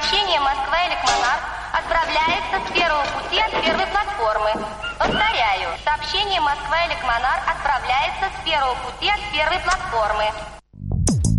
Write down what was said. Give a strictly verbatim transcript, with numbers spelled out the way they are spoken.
Сообщение Москва-Электронар отправляется с первого пути от первой платформы. Повторяю, сообщение Москва-Электронар отправляется с первого пути от первой платформы.